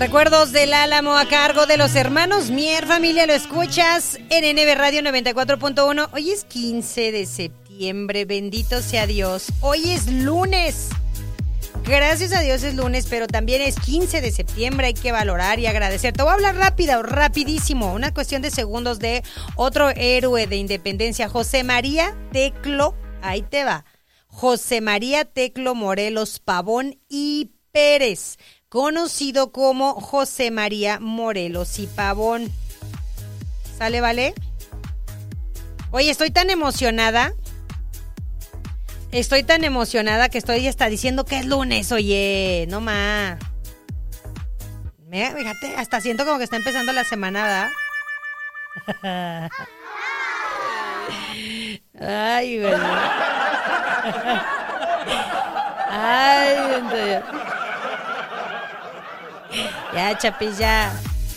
Recuerdos del Álamo a cargo de los hermanos Mier. Familia, lo escuchas en NB Radio 94.1. Hoy es 15 de septiembre, bendito sea Dios. Hoy es lunes. Gracias a Dios es lunes, pero también es 15 de septiembre. Hay que valorar y agradecer. Te voy a hablar rapidísimo. Una cuestión de segundos de otro héroe de independencia, José María Teclo. Ahí te va. José María Teclo Morelos Pavón y Pérez, conocido como José María Morelos y Pavón. ¿Sale, vale? Oye, estoy tan emocionada que estoy hasta diciendo que es lunes, oye, no más. Fíjate, hasta siento como que está empezando la semana, ¿verdad? Ay, güey. Ay, Dios. Ya, Chapilla.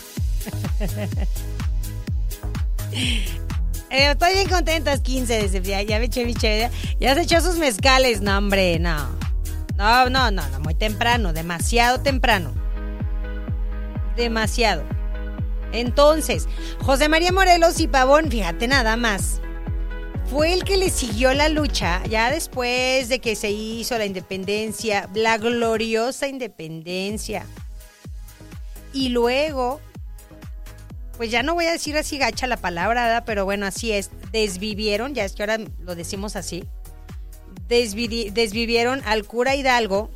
Estoy bien contenta, es 15 de septiembre. Ya me eché mi chévere. Ya se echó sus mezcales. No, hombre, no. No, muy temprano, demasiado temprano. Demasiado. Entonces, José María Morelos y Pavón, fíjate nada más, fue el que le siguió la lucha ya después de que se hizo la independencia, la gloriosa independencia. Y luego, pues ya no voy a decir así gacha la palabra, ¿verdad? Pero bueno, así es. Desvivieron, ya es que ahora lo decimos así. Desvivieron al cura Hidalgo.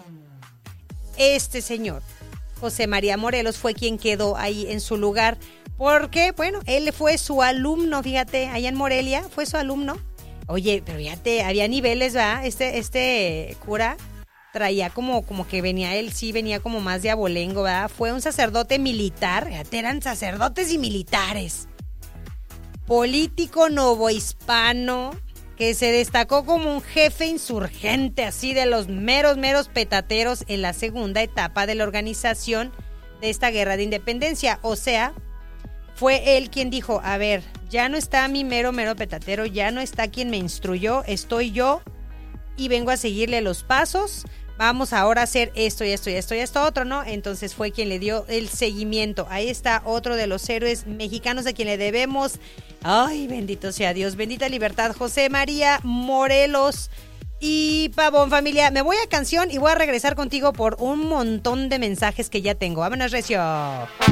Este señor, José María Morelos, fue quien quedó ahí en su lugar. Porque, bueno, él fue su alumno, fíjate, allá en Morelia, fue su alumno. Oye, pero fíjate, había niveles, ¿verdad? Este cura traía como que venía como más de abolengo, ¿verdad? Fue un sacerdote militar, fíjate, eran sacerdotes y militares. Político novohispano, que se destacó como un jefe insurgente, así de los meros petateros en la segunda etapa de la organización de esta guerra de independencia. O sea, fue él quien dijo, a ver, ya no está mi mero petatero, ya no está quien me instruyó, estoy yo y vengo a seguirle los pasos. Vamos ahora a hacer esto y esto otro, ¿no? Entonces fue quien le dio el seguimiento. Ahí está otro de los héroes mexicanos a quien le debemos. Ay, bendito sea Dios, bendita libertad, José María Morelos y Pavón. Familia, me voy a canción y voy a regresar contigo por un montón de mensajes que ya tengo. Vámonos, recio.